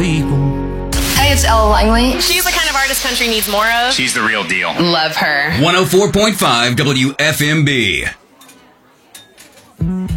people. Hey, it's Ella Langley. She's the kind of artist country needs more of. She's the real deal. Love her. 104.5 WFMB.